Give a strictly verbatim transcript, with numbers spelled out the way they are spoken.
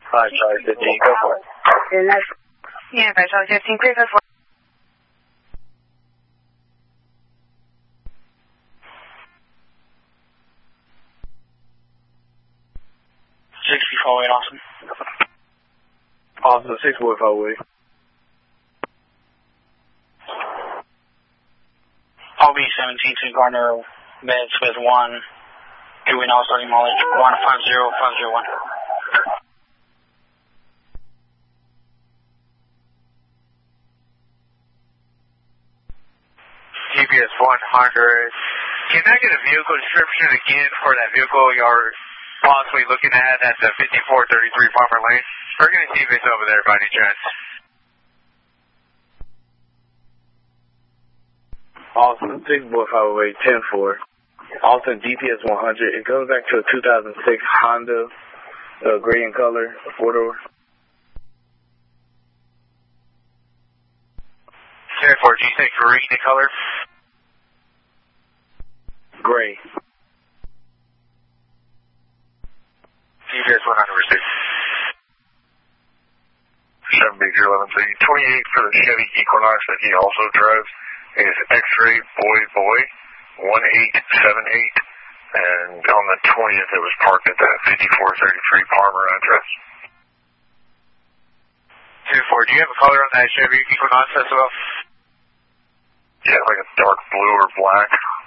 five Charlie fifteen, go for it. Yeah, five Charlie fifteen, clear code four. sixty four eight, Austin. Austin, six four five eight. O B seventeen to Gardner Meds with one. Doing all starting mileage one five zero five zero one. G P S one hundred. Can I get a vehicle description again for that vehicle you're possibly looking at at the fifty-four thirty-three Palmer Lane? We're going to see if it's over there by any chance. Austin, six four five eight, ten four. Austin, G P S one hundred. It comes back to a two thousand six Honda, uh, gray in color, four door. ten four, G six green in color? Gray. G P S one hundred received. seven B zero eleven three, twenty-eight for the Chevy Equinox that he also drives is X-ray boy boy one eight seven eight, and on the twentieth it was parked at the fifty-four thirty-three Palmer address. ten four, do you have a color on that Chevy Equinox as well? Yeah, like a dark blue or black.